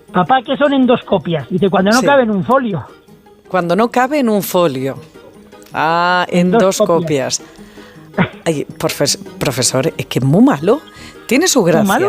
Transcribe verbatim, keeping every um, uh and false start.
Papá, ¿qué son endoscopias? Dice, cuando no Sí. cabe en un folio. Cuando no cabe en un folio. Ah, en dos Endoscopias. copias. Ay, profes- profesor, es que es muy malo. Tiene su gracia. malo?